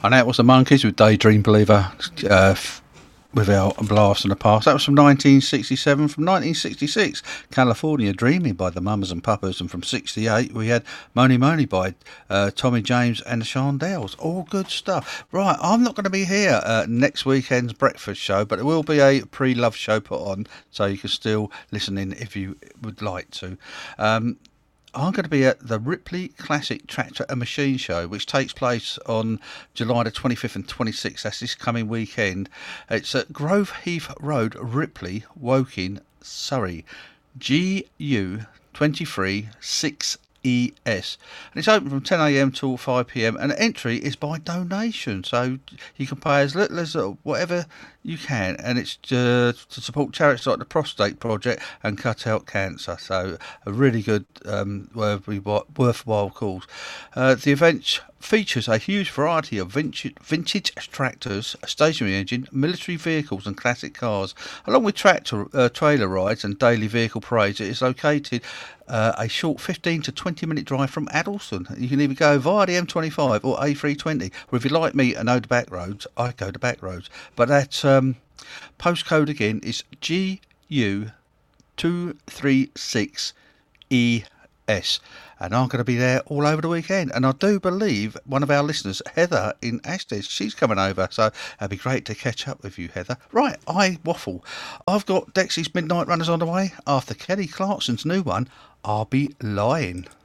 And that was the Monkeys with Daydream Believer, without a blast in the past. That was from 1967. From 1966, California Dreaming by the Mamas and Papas. And from 68, we had Money Money by Tommy James and the Shondells. All good stuff. Right, I'm not going to be here next weekend's breakfast show, but there will be a pre-love show put on, so you can still listen in if you would like to. I'm going to be at the Ripley Classic Tractor and Machine Show, which takes place on July the 25th and 26th. That's this coming weekend. It's at Grove Heath Road, Ripley, Woking, Surrey. GU 23 6ES. And it's open from 10 a.m. till 5 p.m. and entry is by donation, so you can pay as little as whatever you can, and it's to support charities like the Prostate Project and Cut Out Cancer. So a really good worthwhile cause. The event features a huge variety of vintage tractors, a stationary engine, military vehicles and classic cars, along with trailer rides and daily vehicle parades. It is located a short 15 to 20 minute drive from Addleston. You can either go via the M25 or A320, or if you like me and know the back roads, I go the back roads. But that postcode again is GU 236ES. And I'm going to be there all over the weekend. And I do believe one of our listeners, Heather in Ashtead, she's coming over. So it'd be great to catch up with you, Heather. Right, I waffle. I've got Dexy's Midnight Runners on the way. After Kelly Clarkson's new one, I'll Be Lying.